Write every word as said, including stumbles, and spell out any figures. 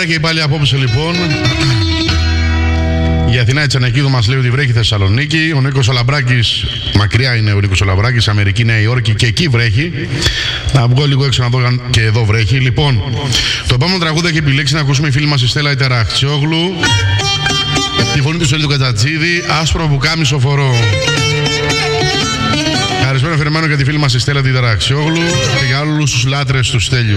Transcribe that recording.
και πάλι απόψε λοιπόν. Η Αθηνά Ετσανακίδου μας λέει ότι βρέχει Θεσσαλονίκη. Ο Νίκος Ολαμπράκης, μακριά είναι ο Νίκος Ολαμπράκης, Αμερική, Νέα Υόρκη, και εκεί βρέχει. Να βγω λίγο έξω να δω και εδώ βρέχει. Λοιπόν, το επόμενο τραγούδι έχει επιλέξει να ακούσουμε η φίλη μας η Στέλλα Ιτεραχτσιόγλου. Τη φωνή του Στέλιου Κατσατζίδη, άσπρο πουκάμισο φορώ. Καλησπέρα αφιερωμένο για τη φίλη μας η Στέλλα Ιτεραχτσιόγλου και για όλους τους λάτρες του Στέλιου.